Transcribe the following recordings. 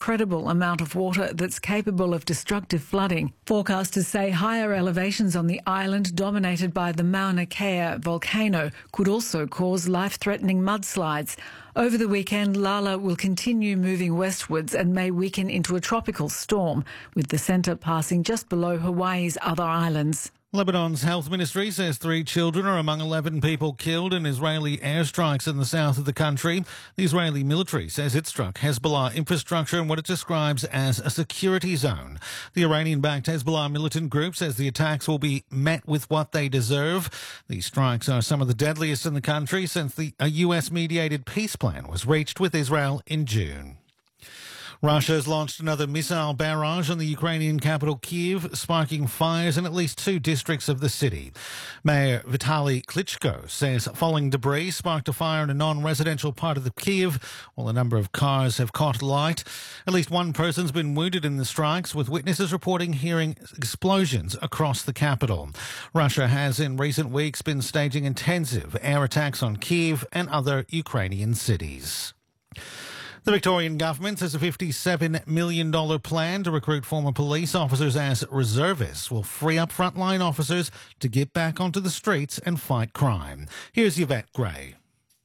incredible amount of water that's capable of destructive flooding. Forecasters say higher elevations on the island dominated by the Mauna Kea volcano could also cause life-threatening mudslides. Over the weekend, Lala will continue moving westwards and may weaken into a tropical storm, with the centre passing just below Hawaii's other islands. Lebanon's health ministry says 3 children are among 11 people killed in Israeli airstrikes in the south of the country. The Israeli military says it struck Hezbollah infrastructure in what it describes as a security zone. The Iranian-backed Hezbollah militant group says the attacks will be met with what they deserve. These strikes are some of the deadliest in the country since a US-mediated peace plan was reached with Israel in June. Russia has launched another missile barrage on the Ukrainian capital Kyiv, sparking fires in at least 2 districts of the city. Mayor Vitaly Klitschko says falling debris sparked a fire in a non-residential part of the Kyiv, while a number of cars have caught light. At least 1 person's been wounded in the strikes, with witnesses reporting hearing explosions across the capital. Russia has in recent weeks been staging intensive air attacks on Kyiv and other Ukrainian cities. The Victorian government says a $57 million plan to recruit former police officers as reservists will free up frontline officers to get back onto the streets and fight crime. Here's Yvette Gray.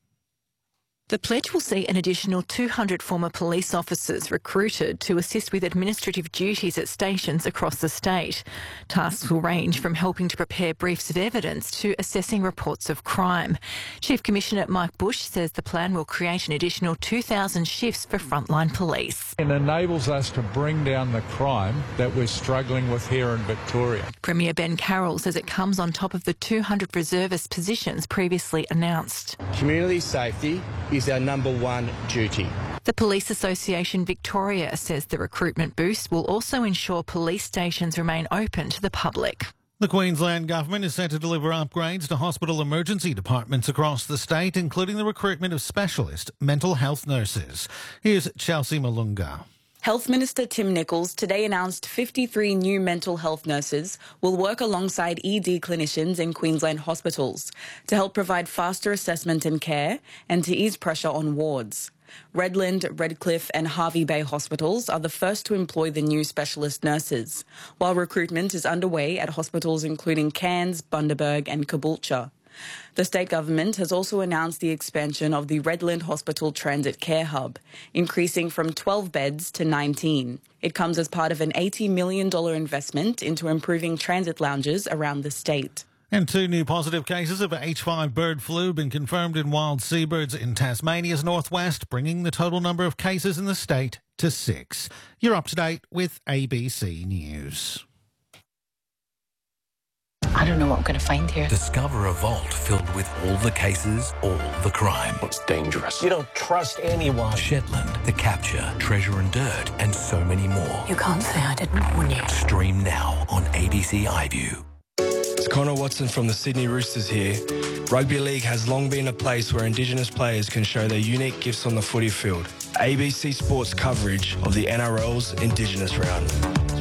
The pledge will see an additional 200 former police officers recruited to assist with administrative duties at stations across the state. Tasks will range from helping to prepare briefs of evidence to assessing reports of crime. Chief Commissioner Mike Bush says the plan will create an additional 2,000 shifts for frontline police. It enables us to bring down the crime that we're struggling with here in Victoria. Premier Ben Carroll says it comes on top of the 200 reservist positions previously announced. Community safety is our number 1 duty. The Police Association Victoria says the recruitment boost will also ensure police stations remain open to the public. The Queensland Government is set to deliver upgrades to hospital emergency departments across the state, including the recruitment of specialist mental health nurses. Here's Chelsea Malunga. Health Minister Tim Nicholls today announced 53 new mental health nurses will work alongside ED clinicians in Queensland hospitals to help provide faster assessment and care and to ease pressure on wards. Redland, Redcliffe and Hervey Bay hospitals are the first to employ the new specialist nurses, while recruitment is underway at hospitals including Cairns, Bundaberg and Caboolture. The state government has also announced the expansion of the Redland Hospital Transit Care Hub, increasing from 12 beds to 19. It comes as part of an $80 million investment into improving transit lounges around the state. And 2 new positive cases of H5 bird flu have been confirmed in wild seabirds in Tasmania's northwest, bringing the total number of cases in the state to 6. You're up to date with ABC News. I don't know what I'm going to find here. Discover a vault filled with all the cases, all the crime. It's dangerous. You don't trust anyone. Shetland, The Capture, Treasure and Dirt, and so many more. You can't say I didn't warn you. Stream now on ABC iView. It's Connor Watson from the Sydney Roosters here. Rugby League has long been a place where Indigenous players can show their unique gifts on the footy field. ABC Sports coverage of the NRL's Indigenous round.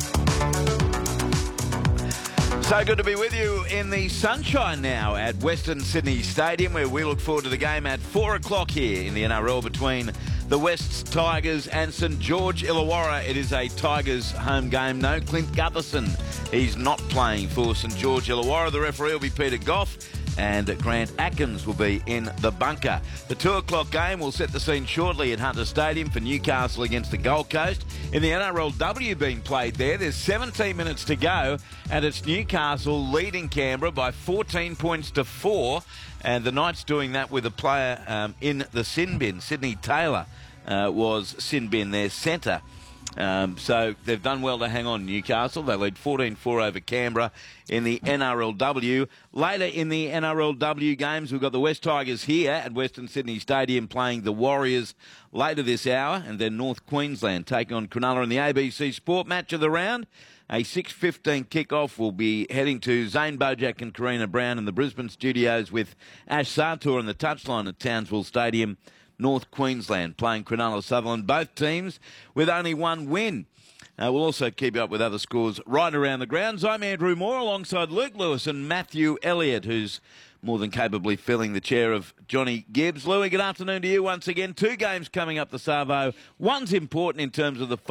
So good to be with you in the sunshine now at Western Sydney Stadium, where we look forward to the game at 4 o'clock here in the NRL between the Wests Tigers and St George Illawarra. It is a Tigers home game. No Clint Gutherson. He's not playing for St George Illawarra. The referee will be Peter Goff, and Grant Atkins will be in the bunker. The 2 o'clock game will set the scene shortly at Hunter Stadium for Newcastle against the Gold Coast. In the NRLW being played there's 17 minutes to go, and it's Newcastle leading Canberra by 14 points to 4, and the Knights doing that with a player in the sin bin. Sydney Taylor was sin bin, their centre. So they've done well to hang on, Newcastle. They lead 14-4 over Canberra in the NRLW. Later in the NRLW games, we've got the West Tigers here at Western Sydney Stadium playing the Warriors later this hour, and then North Queensland taking on Cronulla in the ABC Sport match of the round. A 6:15 kickoff. Will be heading to Zane Bojack and Karina Brown in the Brisbane studios with Ash Sartor on the touchline at Townsville Stadium. North Queensland playing Cronulla Sutherland. Both teams with only 1 win. We'll also keep you up with other scores right around the grounds. I'm Andrew Moore alongside Luke Lewis and Matthew Elliott, who's more than capably filling the chair of Johnny Gibbs. Louis, good afternoon to you once again. 2 games coming up the Savo. One's important in terms of the